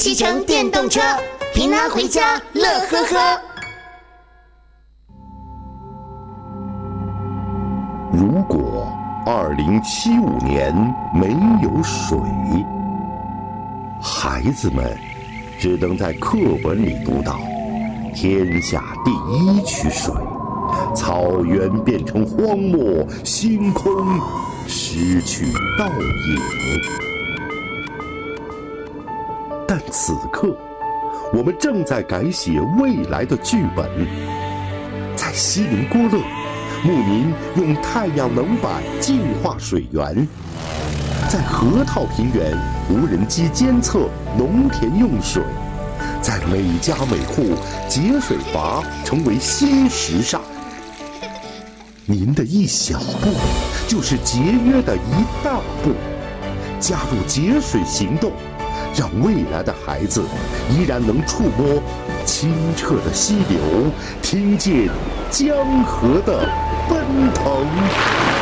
骑乘电动车，平安回家，乐呵呵。 如果2075年没有水，孩子们只能在课本里读到天下第一区水，草原变成荒漠，星空失去倒影。但此刻，我们正在改写未来的剧本。在锡林郭勒，牧民用太阳能板净化水源；在河套平原，无人机监测农田用水；在每家每户，节水阀成为新时尚。您的一小步，就是节约的一大步。加入节水行动，让未来的孩子依然能触摸清澈的溪流，听见江河的奔腾。